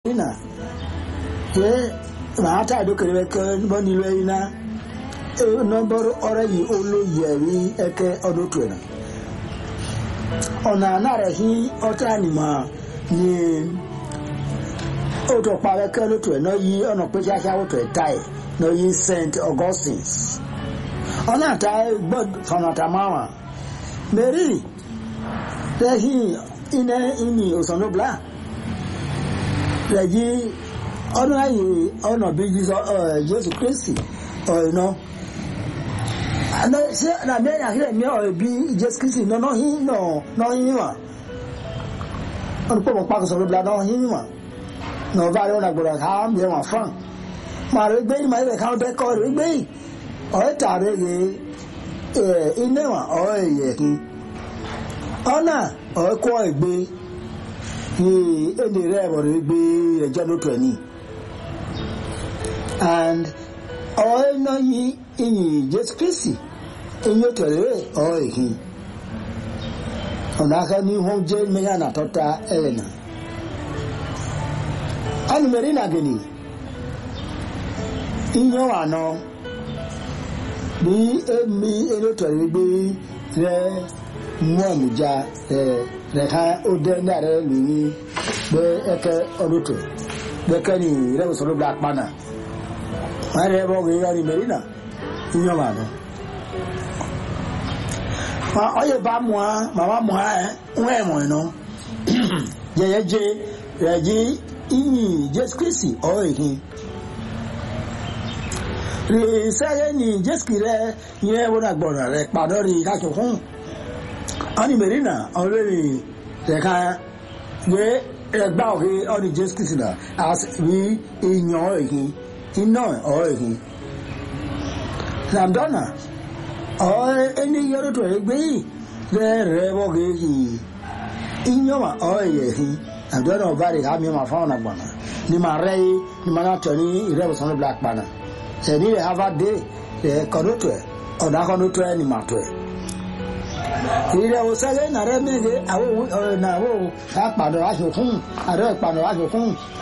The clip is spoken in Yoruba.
ina ye ma ta do kere ke boni lo ina number ora yi oloye ri eke odotu na ona na re hi otani ma ni odo pa ke lotu no yi ona pe sha oto tai no yi Saint Augustine ona ta god fana tamawa Mary the hi ini osonobla the ji ona yi ona bi Jesus Christ you know and say na me na here me o bi Jesus Christ no hi wa on po pa ko so bla no hi wa no va re na gboro ha me wa fan ma re gbe ma re ka de ko re gbe o ta re ye ine wa o ye ki ona o ko egbe ni eni re bo re gbe re je lo to ni and o no yi ini Jesus Christ enyo tere o ehin ona ka ni ho je me ya na tota elena ani merina geni inyo ano ni emi eno tere gbe re mu amuja re ka ode na re ni be eke oduto be kani re so lo black pana are bo ge ya ni merina inyo ano ma oye ba mo mama mo nwe mo no je reji ini Jesus Christ o ehin re sare ni Jesus kire ye wo na gboro re padori ka so fun ani merina already re ka ye egba oge oni Jesus Christ na as we inyo ehin ino o ehin Ramdana any yoro to egbe re bo ge hi inyo ma o ye hi and don't know very ha mi ma fa na gbona ni ma re ni ma na to ni re bo so black bana se ni have a day ko do to o da ko no to ni ma to ire o sale na re me ge awo na wo ka pa do a so fun are pa do a so fun